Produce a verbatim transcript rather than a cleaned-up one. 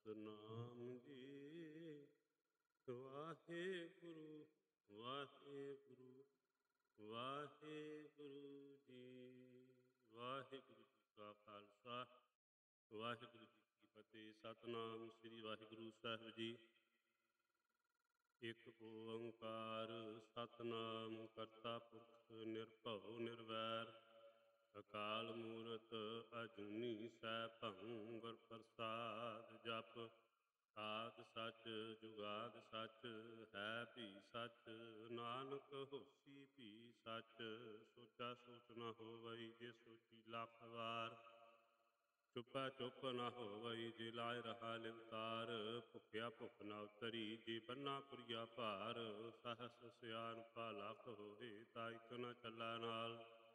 ਸਤਨਾਮ ਜੀ। ਵਾਹਿਗੁਰੂ ਵਾਹਿਗੁਰੂ ਵਾਹਿਗੁਰੂ ਜੀ। ਵਾਹਿਗੁਰੂ ਜੀ ਕਾ ਖਾਲਸਾ ਵਾਹਿਗੁਰੂ ਜੀ ਕੀ ਫਤਿਹ। ਸਤਨਾਮ ਸ੍ਰੀ ਵਾਹਿਗੁਰੂ ਸਾਹਿਬ ਜੀ। ਇਕ ਓੰਕਾਰ ਸਤਨਾਮ ਕਰਤਾ ਪੁਰਖ ਨਿਰਭਉ ਨਿਰਵੈਰ ਅਕਾਲ ਮੂਰਤ ਅਜੂਨੀ ਸੈਭੰ ਗੁਰ ਪ੍ਰਸਾਦ ਜਪ ਆਦਿ ਸੱਚ ਜੁਗਾਦਿ ਸੱਚ ਹੈ ਭੀ ਸੱਚ ਨਾਨਕ ਹੋਸੀ ਭੀ ਸੱਚ ਸੋਚਾ ਸੋਚ ਨ ਹੋਵਈ ਜੇ ਸੋਚੀ ਲੱਖ ਵਾਰ ਚੁੱਪਾ ਚੁੱਪ ਨ ਹੋਵਈ ਜੇ ਲਾਇ ਰਹਾ ਲਿਵਤਾਰ ਭੁਖਿਆ ਭੁਖ ਨ ਉਤਰੀ ਜੇ ਬੰਨਾ ਪੁਰੀਆ ਭਾਰ ਸਹਸ ਸਿਆਣਪਾ ਲੱਖ ਹੋਏ ਤਾ ਇਕ ਨ ਚੱਲਾ ਨਾਲ